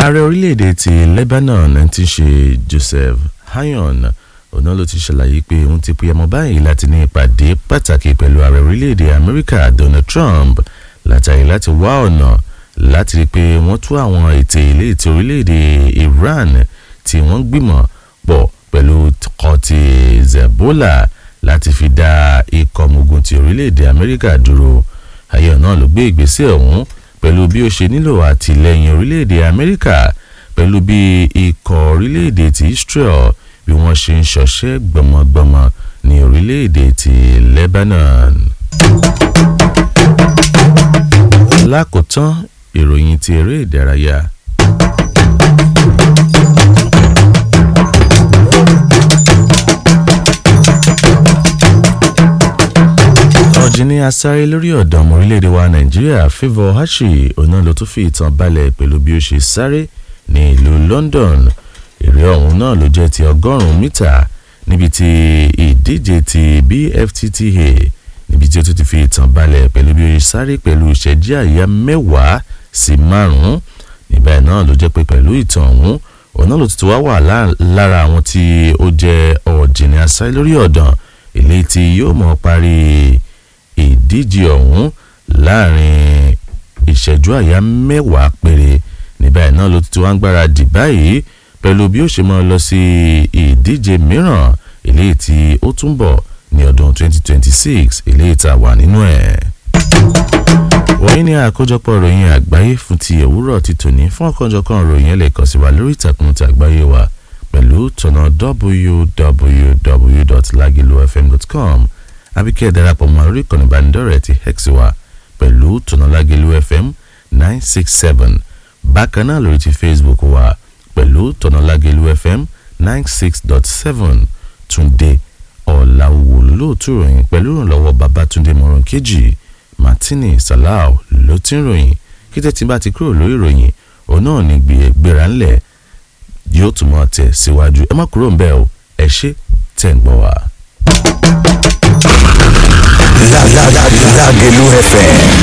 ààrẹ orílẹ̀-èdè ti Lebanon ti ṣe Joseph Aoun ọ̀nà ló ti ṣàlàyé pé òun ti pe ọmọ báyìí láti ní ìpàdé pàtàkì pẹ̀lú ààrẹ orílẹ̀-èdè Amẹ́ríkà Donald Trump látàrí láti wá ọ̀nà láti rí pé wọ́n tú àwọn ètè ilé ti orílẹ̀-èdè Iran tí wọ́n gbìmọ̀ pọ̀ pẹ̀lú ikọ̀ ti Hezbollah láti fi dá ikọ̀ ọmọ ogun ti orílẹ̀-èdè Amẹ́ríkà dúró. Aoun náà ló gbé ìgbésẹ̀ ọ̀hún pẹ̀lú bí ó ṣe nílò àtìlẹ́yìn orílẹ̀-èdè Amẹ́ríkà pẹ̀lú bí ikọ̀ orílẹ̀-èdè ti Israel bí wọ́n ṣe ń ṣọṣẹ́ gbọmọgbọmọ ní orílẹ̀-èdè ti Lebanon. Lákòótán ìròyìn ti eré ìdárayá. Ọ̀jìnì asáré lórí ọ̀dàn ọmọ orílẹ̀-èdè wa Nàìjíríà Favour Hashi ọ̀nà ló tún fi ìtàn balẹ̀ pẹ̀lú bí ó ṣe sáré ní ìlú London. Èrè ọ̀hún náà ló jẹ́ ti 100 mítà níbi tí ìdíje ti BFTTA níbi tí ó tún ti fi ìtàn balẹ̀ pẹ̀lú bí ó ṣe sáré pẹ̀lú ìṣẹ́jú àyà 10 sí 5. Níbẹ̀ náà ló jẹ́ pé pẹ̀lú ìtàn ọ̀hún ọ̀nà ló ti wá wà lára àwọn tí ó jẹ́ ọ̀jìnì asáré lórí ọ̀dàn eléyìí tí yóò mọ̀ parí ìdíje ọ̀hún láàrin ìṣẹ́jú àyà 10 péré. Níbẹ̀ náà ló ti wá ń gbáradì báyìí pẹ̀lú bí ó ṣe máa lọ sí ìdíje mìíràn eléyìí tí ó tún bọ̀ ní ọdún 2026 eléyìí tá a wà nínú ẹ̀. Wọ̀nyí ni àkójọpọ̀ ìròyìn àgbáyé fún ti òwúrọ̀ ti tòní. Fún ọ̀kanjọ̀kan ìròyìn ẹ lè kàn sí wa lórí ìtàkùn ti àgbáyé wa pẹ̀lú tọ̀nà www.lagilufm.com àbí kí ẹ darapọ̀ mọ́ orí ìkànnì ìbánidọ́rẹ̀ẹ́ ti X wa pẹ̀lú tọ̀nà Lagilu FM 967. Bákan náà lórí ti Facebook wa pẹ̀lú tọ̀nà Lagilu FM 96.7. Túndé Ọ̀làwò lóòtú ròyìn pẹ̀lú ìrànlọ́wọ́ Babátúndé Mọ̀rànkejì. Martini Salau ló ti ń ròyìn. Kí tẹ́tí bá ti kúrò lórí ìròyìn òun náà ní gbéra ńlẹ̀ yóò tún mọ́ tẹ̀ síwájú. Ẹ má kúrò ń bẹ̀ o, ẹ ṣé tẹ̀ ń gbọ́ wa. Lagilu FM